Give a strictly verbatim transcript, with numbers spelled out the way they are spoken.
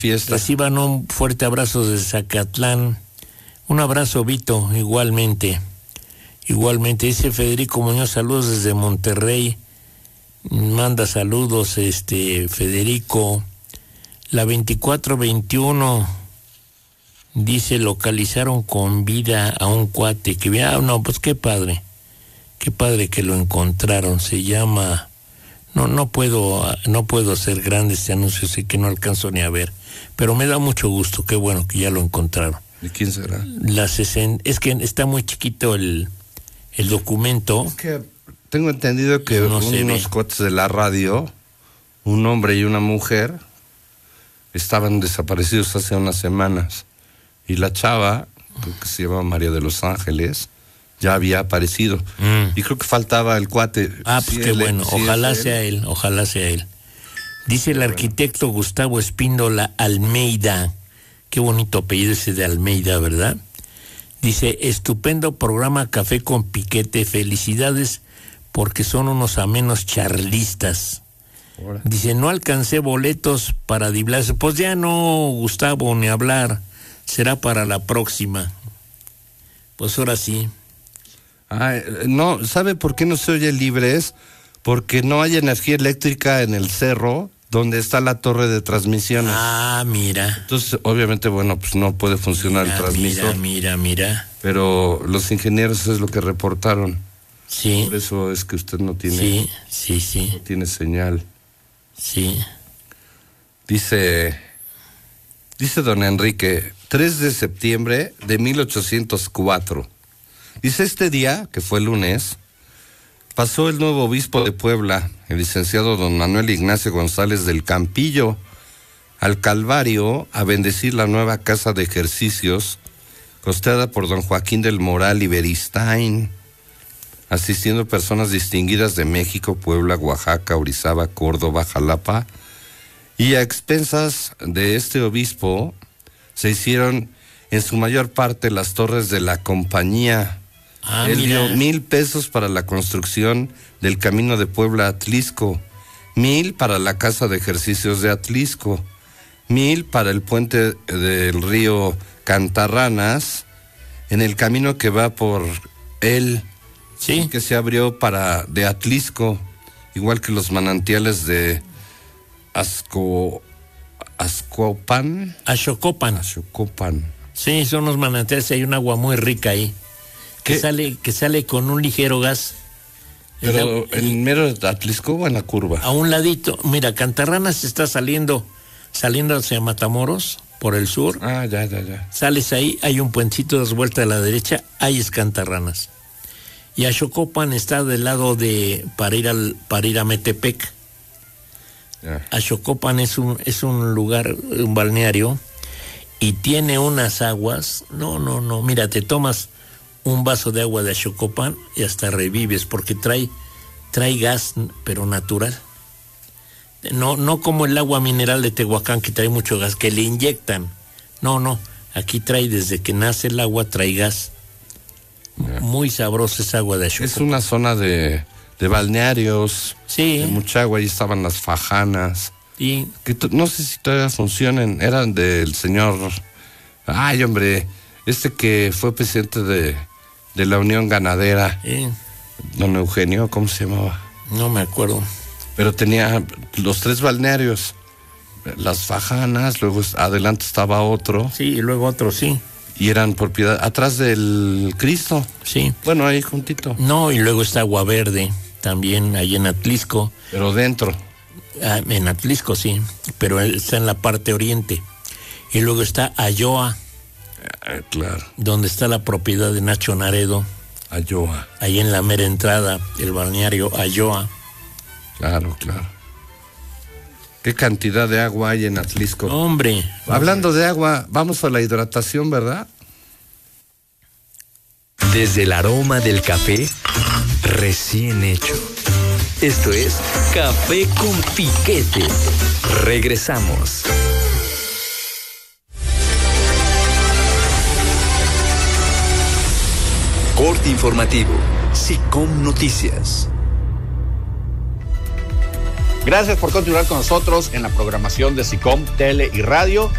fiesta. Reciban un fuerte abrazo desde Zacatlán. Un abrazo, Vito, igualmente. Igualmente, dice Federico Muñoz, saludos desde Monterrey. Manda saludos, este, Federico. La veinticuatro veintiuno dice, localizaron con vida a un cuate que, ah, no, pues qué padre. Qué padre que lo encontraron. Se llama, no, no puedo, no puedo hacer grande este anuncio, sé que no alcanzo ni a ver, pero me da mucho gusto, qué bueno que ya lo encontraron. ¿De quién será? La sesenta, es que está muy chiquito el, el documento. Es que tengo entendido que no unos cuates de la radio, un hombre y una mujer, estaban desaparecidos hace unas semanas. Y la chava, creo que se llama María de los Ángeles, ya había aparecido. Mm. Y creo que faltaba el cuate. Ah, pues sí, qué él, bueno, sí ojalá él. sea él, ojalá sea él. Dice el arquitecto Gustavo Espíndola Almeida, qué bonito apellido ese de Almeida, ¿verdad? Dice, estupendo programa Café con Piquete, felicidades porque son unos amenos charlistas. Ahora. Dice, no alcancé boletos para Diblas. Pues ya no, Gustavo, ni hablar, será para la próxima. Pues ahora sí. Ah, no, ¿sabe por qué no se oye Libres? Porque no hay energía eléctrica en el cerro donde está la torre de transmisiones. Ah, mira. Entonces, obviamente, bueno, pues no puede funcionar mira, el transmisor. Mira, mira, mira. Pero los ingenieros es lo que reportaron. Sí. Por eso es que usted no tiene. Sí, sí, sí. No tiene señal. Sí. Dice, dice don Enrique, tres de septiembre de mil ochocientos cuatro. Dice, este día, que fue el lunes, pasó el nuevo obispo de Puebla, el licenciado don Manuel Ignacio González del Campillo, al Calvario a bendecir la nueva casa de ejercicios costeada por don Joaquín del Moral y Beristain, asistiendo personas distinguidas de México, Puebla, Oaxaca, Orizaba, Córdoba, Jalapa, y a expensas de este obispo se hicieron en su mayor parte las torres de la compañía. Ah, Él mira. dio mil pesos para la construcción del camino de Puebla a Atlisco, mil para la casa de ejercicios de Atlisco, mil para el puente del río Cantarranas, en el camino que va por él, sí, que se abrió para de Atlisco, igual que los manantiales de Asco, Ascopan, Axocopan. Axocopan. Sí, son los manantiales, hay un agua muy rica ahí. Que sale, que sale con un ligero gas. Pero la, en mero de Atlisco o en la curva. A un ladito, mira, Cantarranas está saliendo, saliendo hacia Matamoros, por el sur. Ah, ya, ya, ya. Sales ahí, hay un puentito, das vuelta a la derecha, ahí es Cantarranas. Y Axocopan está del lado de, para ir al, para ir a Metepec. Ya. Axocopan es un, es un lugar, un balneario, y tiene unas aguas, no, no, no, mira, te tomas un vaso de agua de Axocopan y hasta revives porque trae trae gas, pero natural. No no como el agua mineral de Tehuacán que trae mucho gas, que le inyectan. No, no, aquí trae desde que nace el agua, trae gas. Yeah. Muy sabrosa esa agua de Axocopan. Es una zona de, de balnearios, sí, de mucha agua, ahí estaban las fajanas. Sí. Que no sé si todavía funcionan, eran del señor, ay hombre, este que fue presidente de de la Unión Ganadera, sí. Don Eugenio, ¿cómo se llamaba? No me acuerdo. Pero tenía los tres balnearios, las fajanas, luego adelante estaba otro. Sí, y luego otro, sí. Y eran propiedad, atrás del Cristo. Sí. Bueno, ahí juntito. No, y luego está Agua Verde, también ahí en Atlisco. Pero dentro. Ah, en Atlisco, sí, pero está en la parte oriente. Y luego está Ayoa. Eh, claro. Donde está la propiedad de Nacho Naredo. Ayoa. Ahí en la mera entrada, el balneario Ayoa. Claro, claro. ¿Qué cantidad de agua hay en Atlisco? Hombre. Hablando de agua, vamos a la hidratación, ¿verdad? Desde el aroma del café recién hecho. Esto es Café con Piquete. Regresamos. Corte informativo. SICOM Noticias. Gracias por continuar con nosotros en la programación de SICOM Tele y Radio.